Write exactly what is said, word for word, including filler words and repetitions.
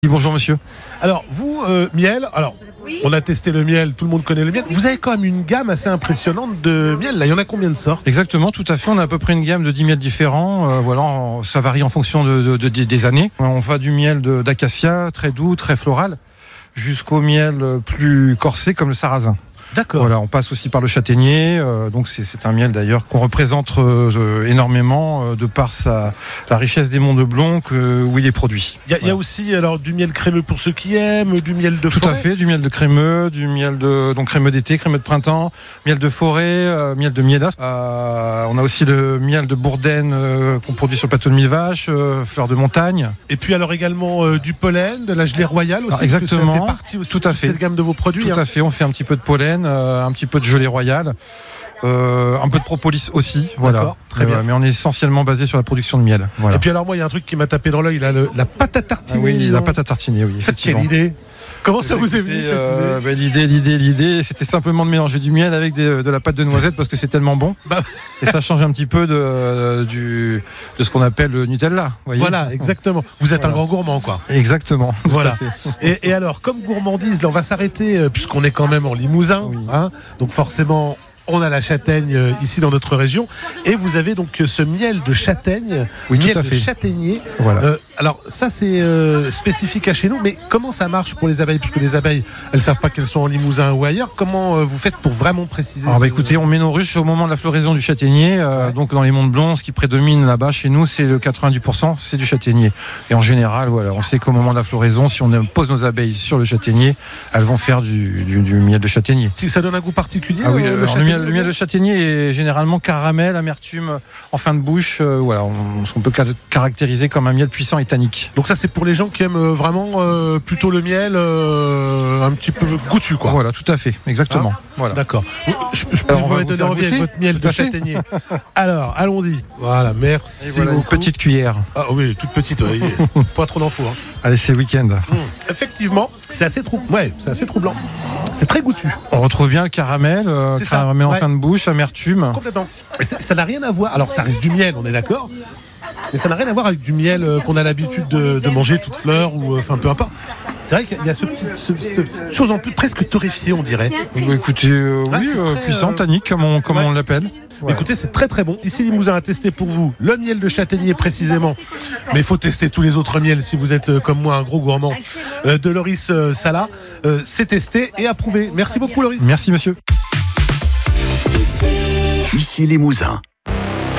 Bonjour monsieur. Alors vous, euh, miel, alors oui. On a testé le miel, tout le monde connaît le miel. Vous avez quand même une gamme assez impressionnante de miel, là il y en a combien de sortes? Exactement, tout à fait, on a à peu près une gamme de dix miels différents, euh, voilà, ça varie en fonction de, de, de, des années. On va du miel de, d'acacia, très doux, très floral, jusqu'au miel plus corsé comme le sarrasin. D'accord. Voilà, on passe aussi par le châtaignier, euh, donc c'est, c'est un miel d'ailleurs qu'on représente euh, énormément euh, de par sa, la richesse des monts de Blon que, où il est produit. Il y, voilà. y a aussi alors du miel crémeux pour ceux qui aiment, du miel de forêt. Tout à fait, du miel de crémeux, du miel de donc crémeux d'été, crémeux de printemps, miel de forêt, euh, miel de mielas. Euh, on a aussi le miel de Bourdaine euh, qu'on produit sur le plateau de Mille Vaches, euh, fleurs de montagne. Et puis alors également euh, du pollen, de la gelée royale aussi. Alors, exactement. Ça fait partie aussi tout à fait. de cette gamme de vos produits. Tout hein. à fait, on fait un petit peu de pollen. Euh, un petit peu de gelée royale, euh, un peu de propolis aussi, voilà. Très bien. Euh, mais on est essentiellement basé sur la production de miel. Voilà. Et puis alors moi il y a un truc qui m'a tapé dans l'œil, là, le, la pâte à tartiner. Ah oui, la pâte à tartiner, oui. Quelle idée! Comment ça vous est venu cette euh, idée? bah, L'idée, l'idée, l'idée, c'était simplement de mélanger du miel avec des, de la pâte de noisette parce que c'est tellement bon. Bah... Et ça change un petit peu de, euh, du, de ce qu'on appelle le Nutella. Voyez, voilà, exactement. Vous êtes voilà. un grand gourmand, quoi. Exactement. Voilà. Et, et alors, comme gourmandise, là, on va s'arrêter euh, puisqu'on est quand même en Limousin, oui. hein, donc forcément. On a la châtaigne euh, ici dans notre région et vous avez donc euh, ce miel de châtaigne, oui, miel tout à de fait. châtaignier. Voilà. Euh, alors ça c'est euh, spécifique à chez nous, mais comment ça marche pour les abeilles puisque les abeilles elles savent pas qu'elles sont en Limousin ou ailleurs. Comment euh, vous faites pour vraiment préciser? Alors ce... bah, écoutez, on met nos ruches au moment de la floraison du châtaignier. Euh, ouais. Donc dans les monts de Blon, ce qui prédomine là-bas chez nous, c'est le quatre-vingt-dix pour cent, c'est du châtaignier. Et en général, voilà, on sait qu'au moment de la floraison, si on pose nos abeilles sur le châtaignier, elles vont faire du, du, du miel de châtaignier. Ça donne un goût particulier. Ah oui, euh, le, le, miel, le miel de châtaignier est généralement caramel, amertume en fin de bouche. Euh, voilà, on, ce qu'on peut caractériser comme un miel puissant et tannique. Donc ça, c'est pour les gens qui aiment vraiment euh, plutôt le miel euh, un petit peu goûtu, quoi. Voilà, tout à fait, exactement. Hein voilà. D'accord. Je, je peux Alors, vous donner envie avec votre miel de châtaignier. Alors, allons-y. Voilà, merci. Et voilà, une petite cuillère. Ah oui, toute petite. Ouais, pas trop d'en faut. Hein. Allez, c'est week-end. Mmh. Effectivement, c'est assez troublant. Ouais, c'est assez troublant. C'est très goûtu. On retrouve bien le caramel, euh, caramel en ouais. fin de bouche, amertume. Complètement. Et ça, ça n'a rien à voir. Alors, ça reste du miel, on est d'accord. Mais ça n'a rien à voir avec du miel euh, qu'on a l'habitude de, de manger, toute fleur ou enfin euh, peu importe. C'est vrai qu'il y a ce petit, ce, ce petite chose en plus presque torréfiée, on dirait. Bah, écoutez, euh, ah, oui, euh, très, puissant, tannique, comme on, comme ouais. on l'appelle. Ouais. Écoutez, c'est très très bon. Ici, Limousin a testé pour vous le miel de châtaignier précisément. Mais il faut tester tous les autres miels si vous êtes euh, comme moi un gros gourmand euh, de Loris euh, Sala. Euh, c'est testé et approuvé. Merci beaucoup, Loris. Merci, monsieur. Ici Limousin.